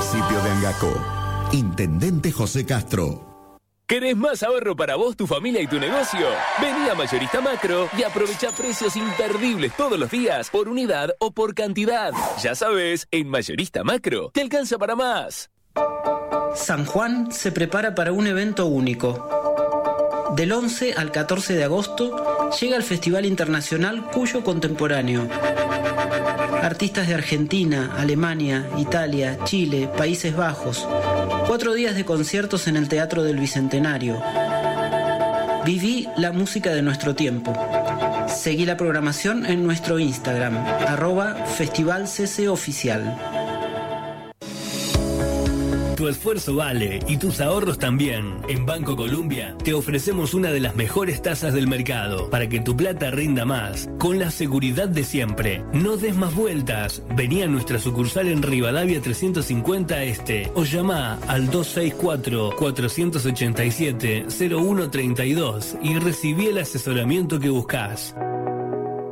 Municipio de Angacó. Intendente José Castro. ¿Querés más ahorro para vos, tu familia y tu negocio? Vení a Mayorista Macro y aprovecha precios imperdibles todos los días, por unidad o por cantidad. Ya sabes, en Mayorista Macro te alcanza para más. San Juan se prepara para un evento único. Del 11 al 14 de agosto llega el Festival Internacional Cuyo Contemporáneo. Artistas de Argentina, Alemania, Italia, Chile, Países Bajos. 4 días de conciertos en el Teatro del Bicentenario. Viví la música de nuestro tiempo. Seguí la programación en nuestro Instagram, @festivalccoficial. Tu esfuerzo vale y tus ahorros también. En Banco Colombia te ofrecemos una de las mejores tasas del mercado para que tu plata rinda más, con la seguridad de siempre. No des más vueltas. Vení a nuestra sucursal en Rivadavia 350 Este o llama al 264-487-0132 y recibí el asesoramiento que buscas.